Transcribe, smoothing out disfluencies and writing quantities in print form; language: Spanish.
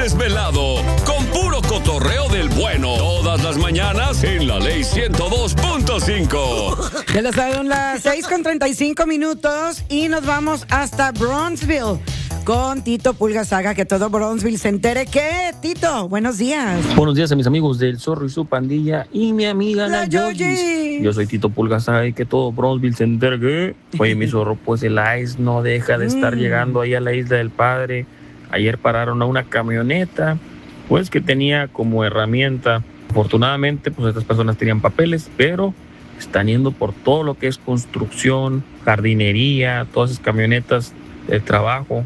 desvelado con puro cotorreo del bueno. Todas las mañanas en la Ley 102.5. Ya lo saben, las 6:35 y nos vamos hasta Bronzeville con Tito Pulgasaga, que todo Bronzeville se entere. ¿Qué, Tito? Buenos días. Buenos días a mis amigos del Zorro y su pandilla y mi amiga la Yoyi. Yoyis. Yo soy Tito Pulgasaga y que todo Bronzeville se entere que... Oye, mi zorro, pues el ICE no deja de estar llegando ahí a la Isla del Padre. Ayer pararon a una camioneta, pues que tenía como herramienta. Afortunadamente, pues estas personas tenían papeles, pero están yendo por todo lo que es construcción, jardinería, todas esas camionetas de trabajo.